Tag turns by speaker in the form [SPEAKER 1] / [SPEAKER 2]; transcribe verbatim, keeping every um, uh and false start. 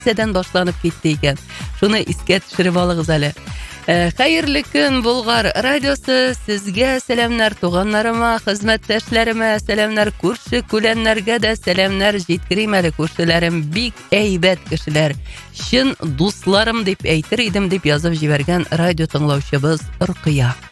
[SPEAKER 1] пятницадан башланып китте икән. Шуны искә төшереп алыгыз әле. Хәерле көн, Болгар радиосы. Сезгә сәламнар, туганнарыма, хезмәттәшләремә сәламнар, күрше күләннәргә дә сәламнар җиткерим әле. Күршеләрем бик әйбәт кешеләр. Чын дусларым дип әйтер идем дип язып җибәргән радио тыңлаучыбыз Рукыя.